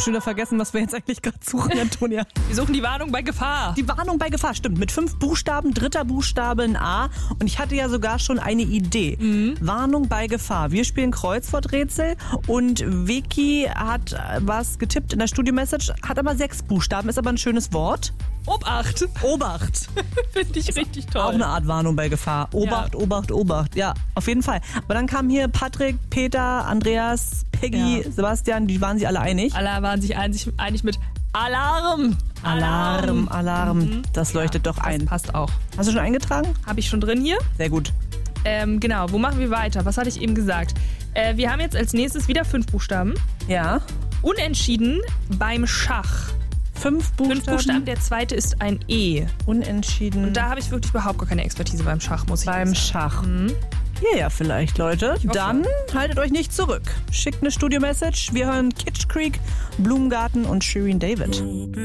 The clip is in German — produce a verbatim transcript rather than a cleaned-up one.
schon wieder vergessen, was wir jetzt eigentlich gerade suchen, Antonia. Wir suchen die Warnung bei Gefahr. Die Warnung bei Gefahr, stimmt. Mit fünf Buchstaben, dritter Buchstabe ein A. Und ich hatte ja sogar schon eine Idee. Mhm. Warnung bei Gefahr. Wir spielen Kreuzworträtsel und Vicky hat was getippt in der Studio-Message, hat aber sechs Buchstaben, ist aber ein schönes Wort. Obacht. Obacht. Finde ich richtig toll. Auch eine Art Warnung bei Gefahr. Obacht, ja. Obacht, Obacht. Ja, auf jeden Fall. Aber dann kamen hier Patrick, Peter, Andreas, Peggy, ja. Sebastian, die waren sich alle einig. Alle waren sich einig, einig mit Alarm. Alarm, Alarm. Alarm. Mhm. Das leuchtet ja, doch ein. Das passt auch. Hast du schon eingetragen? Habe ich schon drin hier. Sehr gut. Ähm, genau, wo machen wir weiter? Was hatte ich eben gesagt? Äh, wir haben jetzt als nächstes wieder fünf Buchstaben. Ja. Unentschieden beim Schach. Fünf Buchstaben. Fünf Buchstaben, der zweite ist ein E. Unentschieden. Und da habe ich wirklich überhaupt gar keine Expertise beim Schach, muss ich sagen. Beim Schach. Mhm. Hier ja vielleicht, Leute. Dann haltet euch nicht zurück. Schickt eine Studio-Message. Wir hören Kitsch Creek, Blumengarten und Shirin David.